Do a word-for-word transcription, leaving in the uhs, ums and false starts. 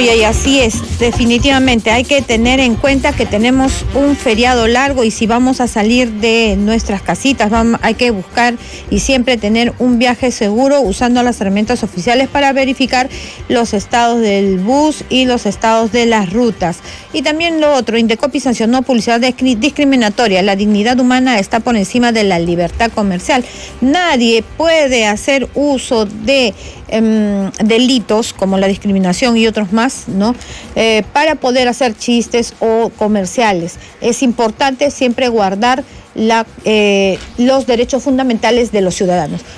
y así es, definitivamente hay que tener en cuenta que tenemos un feriado largo y si vamos a salir de nuestras casitas, vamos, hay que buscar y siempre tener un viaje seguro usando las herramientas oficiales para verificar los estados del bus y los estados de las rutas. Y también lo otro, Indecopi sancionó publicidad discriminatoria. La dignidad humana está por encima de la libertad comercial. Nadie puede hacer uso de eh, delitos como la discriminación y otros más, ¿no? Eh, para poder hacer chistes o comerciales. Es importante siempre guardar la, eh, los derechos fundamentales de los ciudadanos.